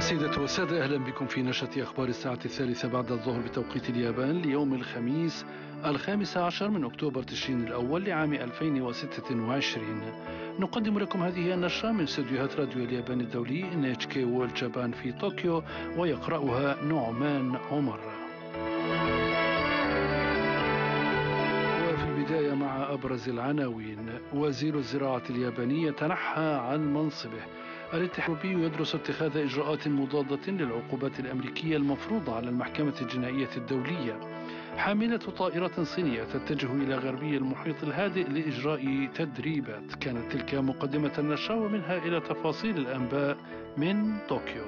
سيدات والسادة، أهلا بكم في نشرة أخبار الساعة 3 بعد الظهر بتوقيت اليابان ليوم الخميس 15 من أكتوبر تشرين الأول لعام 2026. نقدم لكم هذه النشرة من استديوهات راديو اليابان الدولي NHK World Japan في طوكيو، ويقرأها نعمان عمر. وفي البداية مع أبرز العناوين. وزير الزراعة الياباني تنحى عن منصبه. الاتحاد الأوروبي يدرس اتخاذ إجراءات مضادة للعقوبات الأمريكية المفروضة على المحكمة الجنائية الدولية. حاملة طائرة صينية تتجه إلى غربي المحيط الهادئ لإجراء تدريبات. كانت تلك مقدمة النشرة، ومنها إلى تفاصيل الأنباء من طوكيو.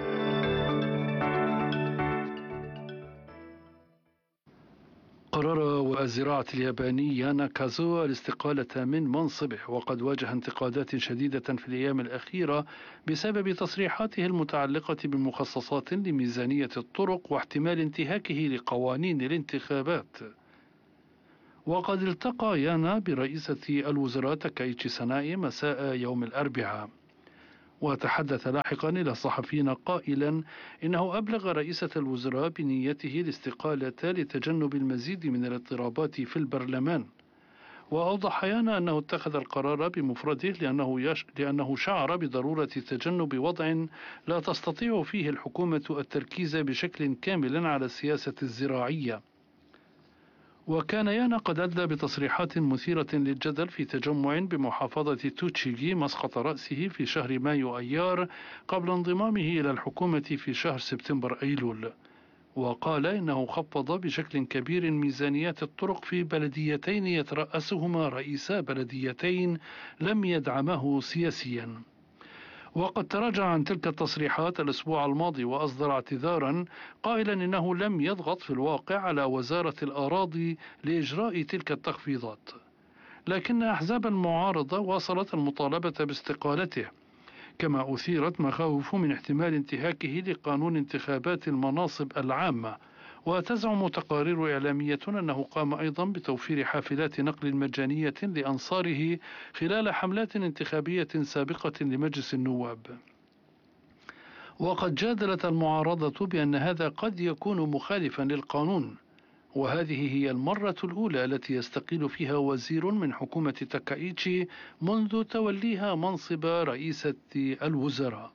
قرر وزير الزراعة الياباني يانا كازوا الاستقالة من منصبه، وقد واجه انتقادات شديدة في الأيام الأخيرة بسبب تصريحاته المتعلقة بمخصصات لميزانية الطرق واحتمال انتهاكه لقوانين الانتخابات. وقد التقى يانا برئيسة الوزراء تاكايتشي سانائي مساء يوم الأربعاء، وتحدث لاحقا إلى الصحفيين قائلا إنه أبلغ رئيسة الوزراء بنيته الاستقالة لتجنب المزيد من الاضطرابات في البرلمان. وأوضح يانا أنه اتخذ القرار بمفرده لأنه شعر بضرورة تجنب وضع لا تستطيع فيه الحكومة التركيز بشكل كامل على السياسة الزراعية. وكان يانا قد أدلى بتصريحات مثيرة للجدل في تجمع بمحافظة توتشيغي مسقط رأسه في شهر مايو أيار قبل انضمامه إلى الحكومة في شهر سبتمبر أيلول. وقال إنه خفض بشكل كبير ميزانيات الطرق في بلديتين يترأسهما رئيسا بلديتين لم يدعمه سياسيا. وقد تراجع عن تلك التصريحات الأسبوع الماضي، وأصدر اعتذارا قائلا إنه لم يضغط في الواقع على وزارة الأراضي لإجراء تلك التخفيضات، لكن أحزاب المعارضة واصلت المطالبة باستقالته، كما أثيرت مخاوف من احتمال انتهاكه لقانون انتخابات المناصب العامة. وتزعم تقارير إعلامية أنه قام أيضا بتوفير حافلات نقل مجانية لأنصاره خلال حملات انتخابية سابقة لمجلس النواب. وقد جادلت المعارضة بأن هذا قد يكون مخالفا للقانون، وهذه هي المرة الأولى التي يستقيل فيها وزير من حكومة تاكايتشي منذ توليها منصب رئيسة الوزراء.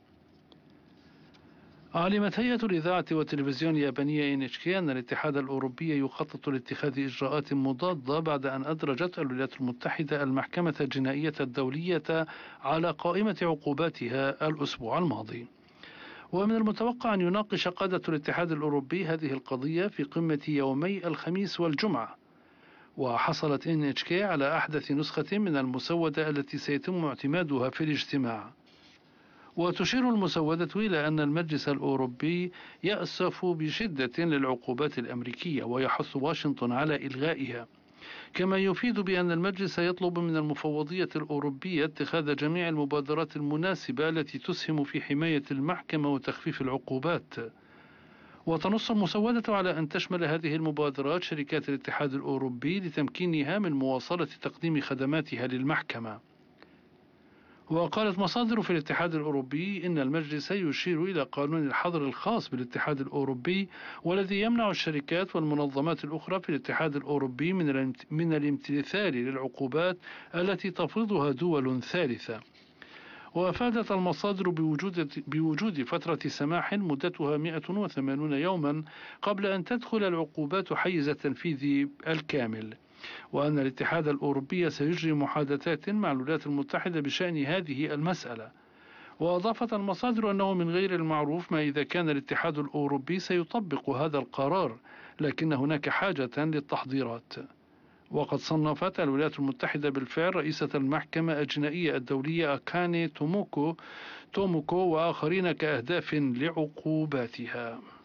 علمت هيئة الإذاعة والتلفزيون اليابانية NHK أن الاتحاد الأوروبي يخطط لاتخاذ إجراءات مضادة بعد أن أدرجت الولايات المتحدة المحكمة الجنائية الدولية على قائمة عقوباتها الأسبوع الماضي. ومن المتوقع أن يناقش قادة الاتحاد الأوروبي هذه القضية في قمة يومي الخميس والجمعة. وحصلت NHK على أحدث نسخة من المسودة التي سيتم اعتمادها في الاجتماع. وتشير المسودة إلى أن المجلس الأوروبي يأسف بشدة للعقوبات الأمريكية ويحث واشنطن على إلغائها، كما يفيد بأن المجلس يطلب من المفوضية الأوروبية اتخاذ جميع المبادرات المناسبة التي تسهم في حماية المحكمة وتخفيف العقوبات. وتنص المسودة على أن تشمل هذه المبادرات شركات الاتحاد الأوروبي لتمكينها من مواصلة تقديم خدماتها للمحكمة. وقالت مصادر في الاتحاد الأوروبي إن المجلس يشير إلى قانون الحظر الخاص بالاتحاد الأوروبي، والذي يمنع الشركات والمنظمات الأخرى في الاتحاد الأوروبي من الامتثال للعقوبات التي تفرضها دول ثالثة. وأفادت المصادر بوجود فترة سماح مدتها 180 يوما قبل أن تدخل العقوبات حيز التنفيذ الكامل، وأن الاتحاد الأوروبي سيجري محادثات مع الولايات المتحدة بشأن هذه المسألة. وأضافت المصادر أنه من غير المعروف ما إذا كان الاتحاد الأوروبي سيطبق هذا القرار، لكن هناك حاجة للتحضيرات. وقد صنفت الولايات المتحدة بالفعل رئيسة المحكمة الجنائية الدولية أكاني توموكو وآخرين كأهداف لعقوباتها.